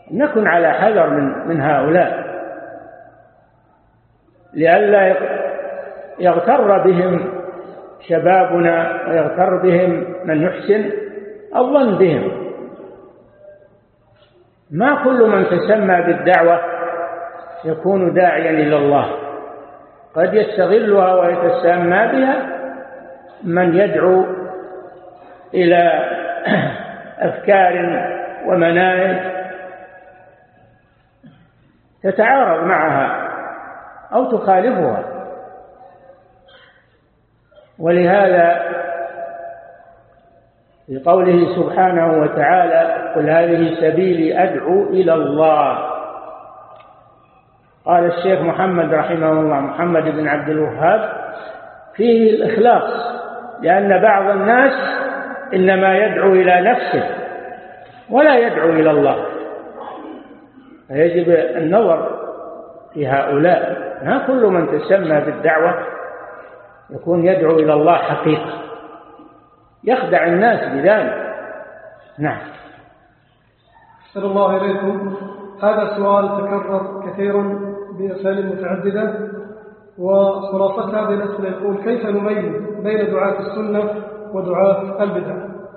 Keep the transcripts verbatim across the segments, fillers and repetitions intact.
نكن على حذر من, من هؤلاء لئلا يغتر بهم شبابنا ويغتر بهم من يحسن الظن بهم. ما كل من تسمى بالدعوة يكون داعيا إلى الله، قد يستغلها ويتسمى بها من يدعو إلى أفكار ومناهج تتعارض معها أو تخالفها. ولهذا في قوله سبحانه وتعالى قل هذه سبيلي أدعو إلى الله، قال الشيخ محمد رحمه الله محمد بن عبد الوهاب فيه الإخلاص، لأن بعض الناس إنما يدعو إلى نفسه ولا يدعو إلى الله، فيجب النظر في هؤلاء. ما كل من تسمى بالدعوة يكون يدعو إلى الله حقيقة، يخدع الناس بذلك. نعم. أحسن الله إليكم. هذا سؤال تكرر كثيرا بأسئلة متعددة، وخلاصة هذه الأسئلة يقول كيف نميز بين دعاة السنة ودعاة البدع؟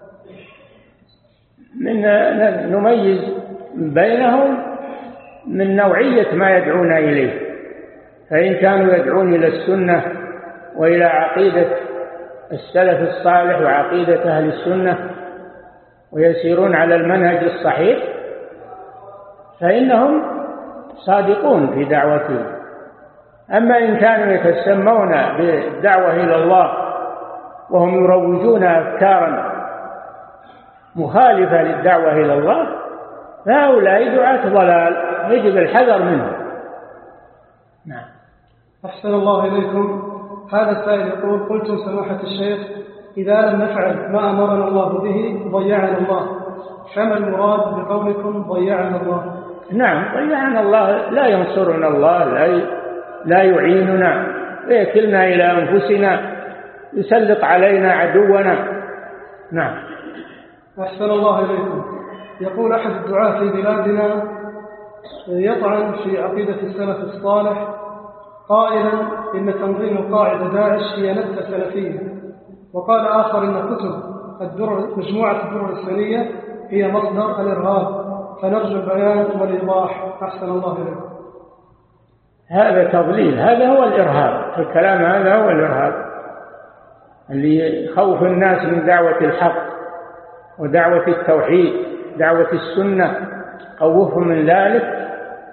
من نميز بينهم من نوعية ما يدعون إليه، فإن كانوا يدعون إلى السنة وإلى عقيدة السلف الصالح وعقيدة أهل السنة ويسيرون على المنهج الصحيح فإنهم صادقون في دعوتهم. أما إن كانوا يتسمون بالدعوة إلى الله وهم يروجون أفكارا مخالفة للدعوة إلى الله فهؤلاء دعاة ضلال، يجب الحذر منهم. نعم. أحسن الله إليكم. هذا السائل يقول قلتم سماحة الشيخ إذا لم نفعل ما أمرنا الله به ضيعنا الله، فما المراد بقولكم ضيعنا الله؟ نعم، ضيعنا الله، لا ينصرنا الله، لا لا يعيننا ويكلنا إلى أنفسنا، يسلط علينا عدونا. نعم. أحسن الله إليكم. يقول أحد الدعاة في بلادنا يطعن في عقيدة السلف الصالح قائلا إن تنظيم القاعدة داعش هي نبتة سلفية، وقال آخر إن كتب الدر مجموعة الدر السنية هي مصدر الإرهاب، فنرجو البيان والإيضاح. أحسن الله إليكم. هذا تضليل، هذا هو الإرهاب، الكلام هذا هو الإرهاب اللي يخوف الناس من دعوة الحق ودعوة التوحيد، دعوة السنة، خوفهم من ذلك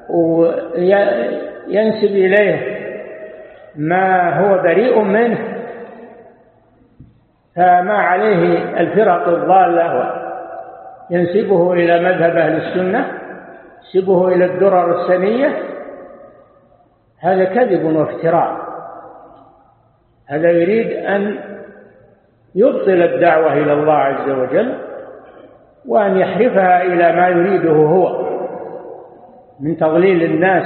وينسب إليه ما هو بريء منه، فما عليه الفرق الضالة ينسبه إلى مذهب أهل السنة، ينسبه إلى الدرر السنية، هذا كذب وافتراء. هذا يريد أن يبطل الدعوة إلى الله عز وجل وأن يحرفها إلى ما يريده هو من تضليل الناس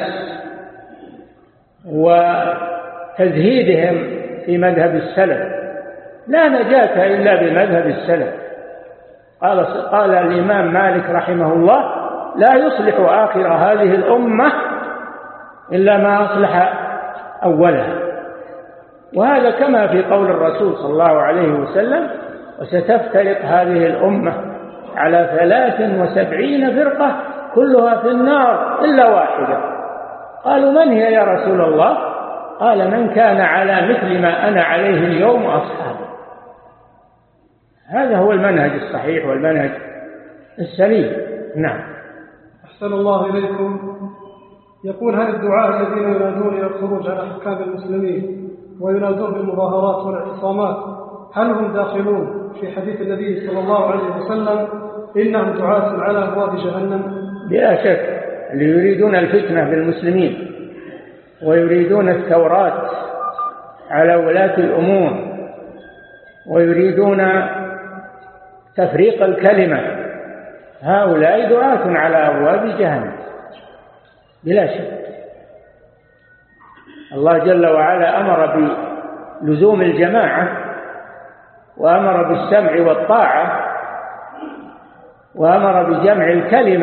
وتزهيدهم في مذهب السلف. لا نجاة إلا بمذهب السلف. قال, قال الإمام مالك رحمه الله لا يصلح آخر هذه الأمة إلا ما أصلح أولها، وهذا كما في قول الرسول صلى الله عليه وسلم وستفترق هذه الأمة على ثلاث وسبعين فرقة كلها في النار إلا واحدة. قالوا من هي يا رسول الله؟ قال من كان على مثل ما أنا عليه اليوم أصحابه. هذا هو المنهج الصحيح والمنهج السليم. نعم. أحسن الله إليكم. يقول هل الدعاء الذين ينادون إلى الخروج على حكام المسلمين وينادون بالمظاهرات والاعتصامات هل هم داخلون في حديث النبي صلى الله عليه وسلم إنهم دعاة على أبواب جهنم؟ بلا شك، اللي يريدون الفتنة بالمسلمين ويريدون الثورات على ولاة الأمور ويريدون تفريق الكلمة هؤلاء دعاة على أبواب جهنم بلا شك. الله جل وعلا أمر بلزوم الجماعة وأمر بالسمع والطاعة وأمر بجمع الكلمة